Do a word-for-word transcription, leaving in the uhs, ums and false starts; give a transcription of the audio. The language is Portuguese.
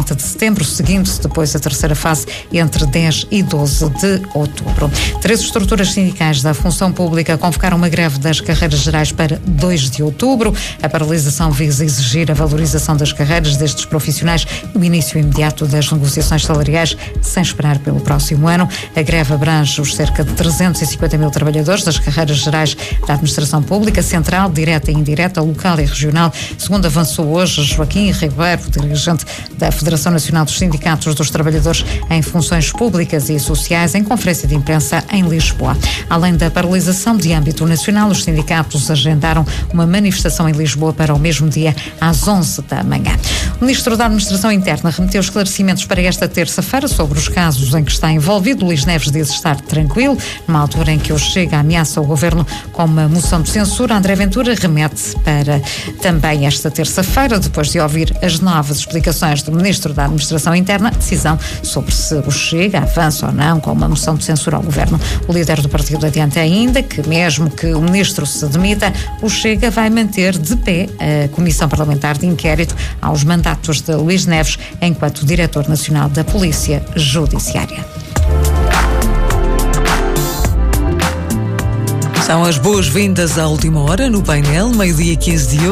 volta de setembro, seguindo-se depois a terceira fase entre dez e doze de outubro. Três estruturas sindicais da função pública convocaram uma greve das carreiras gerais para dois de outubro. A paralisação visa exigir a valorização das carreiras destes profissionais e o início imediato das negociações salariais, sem esperar pelo próximo ano. A greve abrange os cerca de trezentos e cinquenta mil trabalhadores das carreiras gerais da administração pública, central, direta e indireta, local e regional, segundo avançou hoje Joaquim Ribeiro, dirigente da Federação Nacional dos Sindicatos dos Trabalhadores em Funções Públicas e Sociais, em conferência de imprensa em Lisboa. Além da paralisação de âmbito nacional, os sindicatos agendaram uma manifestação em Lisboa para o mesmo dia, às onze da manhã. O Ministro da Administração Interna remeteu esclarecimentos para esta terça-feira sobre os casos em que está envolvido. Luís Neves diz estar tranquilo, numa altura em que o Chega ameaça o Governo com uma moção de censura. André Ventura remete para também esta terça-feira, depois de ouvir as novas explicações do Ministro da Administração Interna, decisão sobre se o Chega avança ou não com uma moção de censura ao Governo. O líder do partido adianta ainda que, mesmo que o Ministro se demita, o Chega vai manter de pé a Comissão Parlamentar de Inquérito aos mandatos de Luís Neves enquanto Diretor Nacional da Polícia Judiciária. São as boas-vindas à última hora no painel, meio-dia quinze de hoje.